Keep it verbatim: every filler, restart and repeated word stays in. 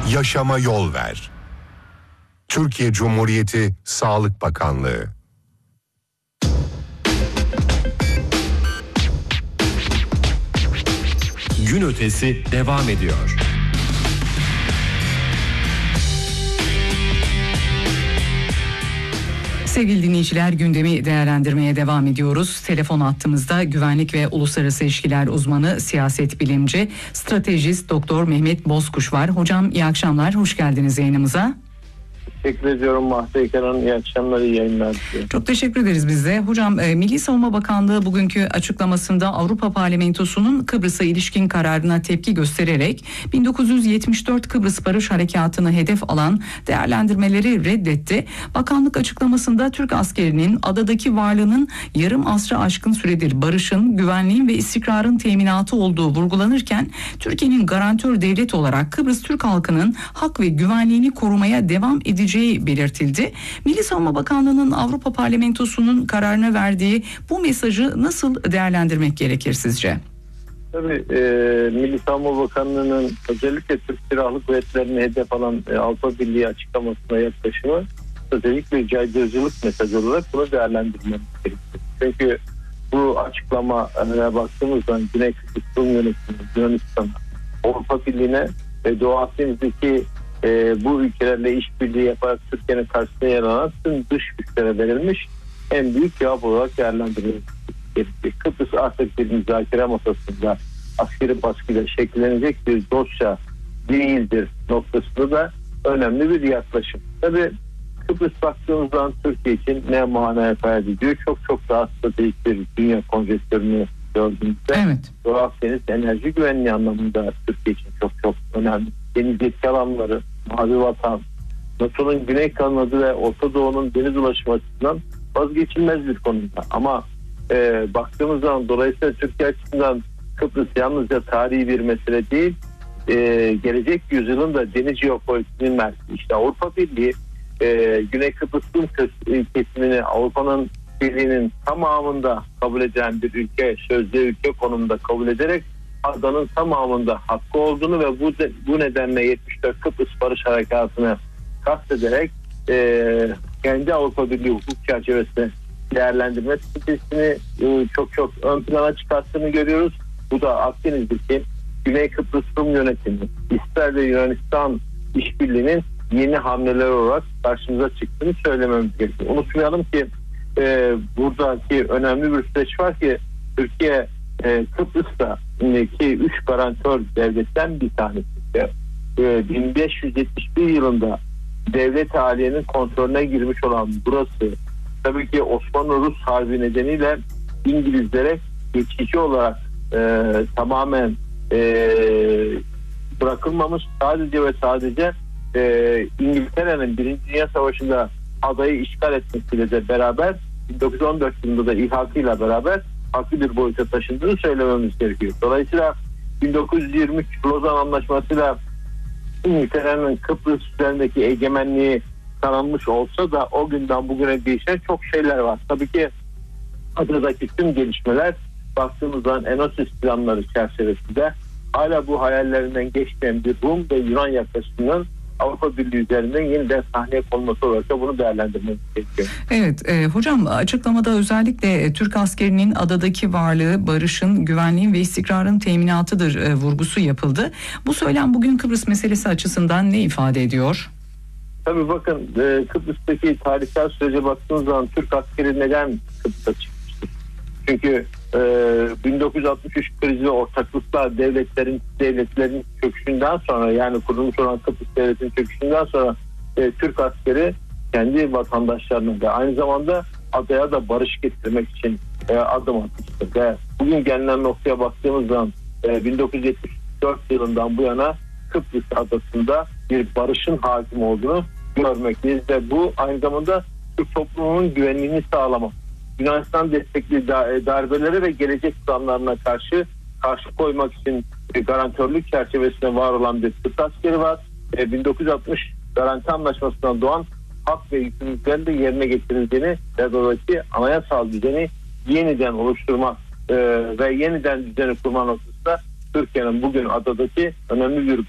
Yaşama yol ver. Türkiye Cumhuriyeti Sağlık Bakanlığı. Gün ötesi devam ediyor. Sevgili dinleyiciler, gündemi değerlendirmeye devam ediyoruz. Telefon hattımızda güvenlik ve uluslararası ilişkiler uzmanı, siyaset bilimci, stratejist Doktor Mehmet Bozkuş var. Hocam iyi akşamlar, hoş geldiniz yayınımıza. Teşekkür ediyorum Mahseyken Hanım. İyi akşamlar, iyi yayınlar. Çok teşekkür ederiz biz de. Hocam, Milli Savunma Bakanlığı bugünkü açıklamasında Avrupa Parlamentosu'nun Kıbrıs'a ilişkin kararına tepki göstererek bin dokuz yüz yetmiş dört Kıbrıs Barış Harekatı'nı hedef alan değerlendirmeleri reddetti. Bakanlık açıklamasında Türk askerinin adadaki varlığının yarım asra aşkın süredir barışın, güvenliğin ve istikrarın teminatı olduğu vurgulanırken Türkiye'nin garantör devlet olarak Kıbrıs Türk halkının hak ve güvenliğini korumaya devam edeceği belirtildi. Milli Savunma Bakanlığı'nın Avrupa Parlamentosu'nun kararına verdiği bu mesajı nasıl değerlendirmek gerekir sizce? Tabii e, Milli Savunma Bakanlığı'nın özellikle Türk Silahlı Kuvvetleri'ne hedef alan e, Avrupa Birliği açıklamasına yaklaşımı stratejik ve caydırıcılık mesajı olarak bunu değerlendirmemiz gerekir. Çünkü bu açıklamaya baktığımızda Güney Kıbrıs Rum Yönetimi, Yunanistan'a, Avrupa Birliği'ne ve Doğu Akdeniz'deki e, bu ülkelerle işbirliği yaparak Türkiye'nin karşısına yer alan tüm dış güçlere verilmiş en büyük cevap olarak değerlendirilmesi gerekir. Kıbrıs artık bir müzakere masasında askeri baskıyla şekillenecek bir dosya değildir noktasında da önemli bir yaklaşım. Tabii Kıbrıs baktığımızdan Türkiye için ne manaya ifade ediyor? Çok çok daha stratejik bir dünya konjektörünü gördüğümüzde evet. Doğu Akdeniz enerji güvenliği anlamında Türkiye için çok çok önemli. Deniz yetki alanları, Mavi Vatan, NATO'nun Güney Kanadı ve Orta Doğu'nun deniz ulaşımı açısından vazgeçilmez bir konumda. Ama e, baktığımız zaman dolayısıyla Türkiye açısından Kıbrıs yalnızca tarihi bir mesele değil, e, gelecek yüzyılın da deniz jeopolitiğinin merkezi. İşte Avrupa Birliği e, Güney Kıbrıs'ın kesimini Avrupa'nın Birliği'nin tamamında kabul eden bir ülke, sözde ülke konumunda kabul ederek adanın tamamında hakkı olduğunu ve bu de, bu nedenle yetmiş dört Kıbrıs Barış Harekatı'nı kastederek e, kendi Avrupa Birliği hukuk çerçevesinde değerlendirme stratejisini e, çok çok ön plana çıkarttığını görüyoruz. Bu da Akdeniz'deki Güney Kıbrıs Rum Yönetimi, İsrail ve Yunanistan işbirliğinin yeni hamleler olarak karşımıza çıktığını söylememiz gerekiyor. Unutmayalım ki e, buradaki önemli bir süreç var ki Türkiye e, Kıbrıs'taki üç garantör devletten bir tanesi. E, bin beş yüz yetmiş bir yılında devlet haliyenin kontrolüne girmiş olan burası tabii ki Osmanlı-Rus Harbi nedeniyle İngilizlere geçici olarak e, tamamen e, bırakılmamış, sadece ve sadece e, İngiltere'nin Birinci Dünya Savaşı'nda adayı işgal etmesiyle de beraber bin dokuz yüz on dört yılında da ilhakıyla beraber farklı bir boyuta taşındığını söylememiz gerekiyor. Dolayısıyla bin dokuz yüz yirmi üç Lozan Anlaşması'yla İngiltere'nin Kıbrıs üzerindeki egemenliği tanınmış olsa da o günden bugüne değişen çok şeyler var. Tabii ki adadaki tüm gelişmeler baktığımızda Enosis planları çerçevesinde hala bu hayallerinden geçmeyen bir Rum ve Yunan yaklaşımının Avrupa Birliği üzerinden yeniden sahneye konması olarak da bunu değerlendirmemiz gerekiyor. Evet e, hocam, açıklamada özellikle Türk askerinin adadaki varlığı barışın, güvenliğin ve istikrarın teminatıdır e, vurgusu yapıldı. Bu söylem bugün Kıbrıs meselesi açısından ne ifade ediyor? Tabii bakın e, Kıbrıs'taki tarihsel sürece baktığınız zaman Türk askeri neden Kıbrıs'a çıkmıştır? Çünkü e, bin dokuz yüz altmış üç krizi ve ortaklıklar devletlerin devletlerin çöküşünden sonra, yani kurulmuş olan Kıbrıs devletinin çöküşünden sonra e, Türk askeri kendi vatandaşlarına ve aynı zamanda adaya da barış getirmek için e, adım atmıştır. Ve bugün gelinen noktaya baktığımız zaman e, bin dokuz yüz yetmiş dört yılından bu yana Kıbrıs adasında bir barışın hakim olduğunu görmekteyiz ve bu aynı zamanda Türk toplumunun güvenliğini sağlamak, Yunanistan destekli darbelere ve gelecek planlarına karşı karşı koymak için garantörlük çerçevesinde var olan bir Türk askeri var. bin dokuz yüz altmış garanti anlaşmasından doğan hak ve yükümlülüklerin de yerine getirildiğini ve adadaki anayasal düzeni yeniden oluşturma e, ve yeniden düzeni kurma noktasında Türkiye'nin bugün adadaki önemli bir